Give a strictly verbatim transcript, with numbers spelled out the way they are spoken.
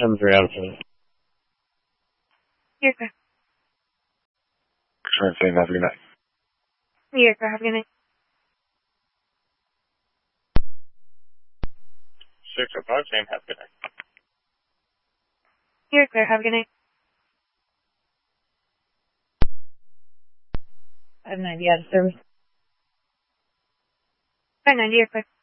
seven three out of ten. You're clear. Current thing, have a good night. You're clear. Have a good night. six oh five, same, have a good night. You're clear. Have a good night. five ninety out of service. five ninety, you're clear.